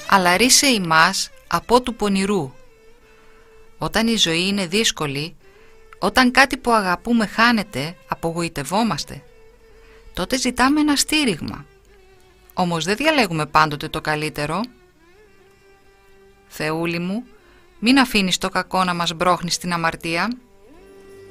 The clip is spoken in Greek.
αλλά ρίσε ημάς από του πονηρού. Όταν η ζωή είναι δύσκολη, όταν κάτι που αγαπούμε χάνεται, απογοητευόμαστε. Τότε ζητάμε ένα στήριγμα. Όμως δεν διαλέγουμε πάντοτε το καλύτερο. Θεούλη μου, μην αφήνεις το κακό να μας μπρόχνει στην αμαρτία.